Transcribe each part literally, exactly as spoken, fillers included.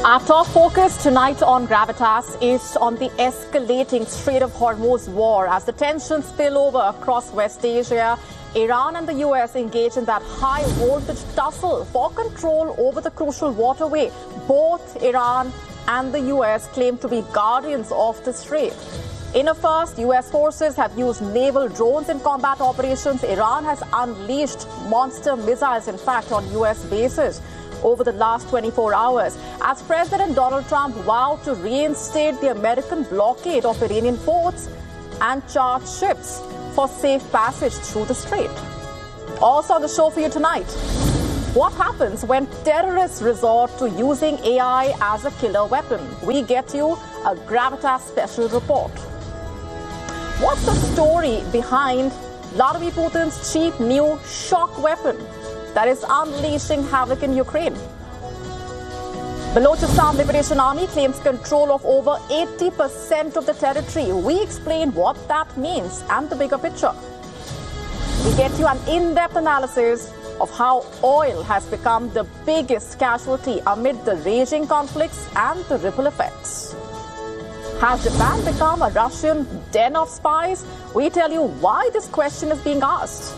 Our top focus tonight on Gravitas is on the escalating Strait of Hormuz war as the tensions spill over across West Asia. Iran and the U S engage in that high-voltage tussle for control over the crucial waterway. Both Iran and the U S claim to be guardians of the strait. In a first, U S forces have used naval drones in combat operations. Iran has unleashed monster missiles, in fact, on U S bases over the last twenty-four hours, as President Donald Trump vowed to reinstate the American blockade of Iranian ports and charge ships for safe passage through the strait. Also on the show for you tonight, what happens when terrorists resort to using A I as a killer weapon? We get you a Gravitas special report. What's the story behind Vladimir Putin's cheap new shock weapon that is unleashing havoc in Ukraine? Balochistan Liberation Army claims control of over eighty percent of the territory. We explain what that means and the bigger picture. We get you an in-depth analysis of how oil has become the biggest casualty amid the raging conflicts and the ripple effects. Has Japan become a Russian den of spies? We tell you why this question is being asked.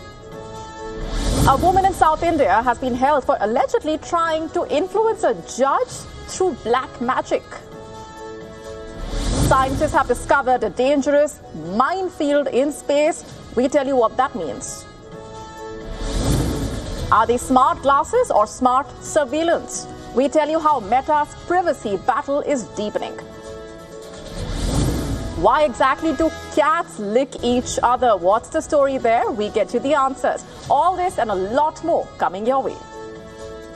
A woman in South India has been held for allegedly trying to influence a judge through black magic. Scientists have discovered a dangerous minefield in space. We tell you what that means. Are they smart glasses or smart surveillance? We tell you how Meta's privacy battle is deepening. Why exactly do cats lick each other? What's the story there? We get you the answers. All this and a lot more coming your way.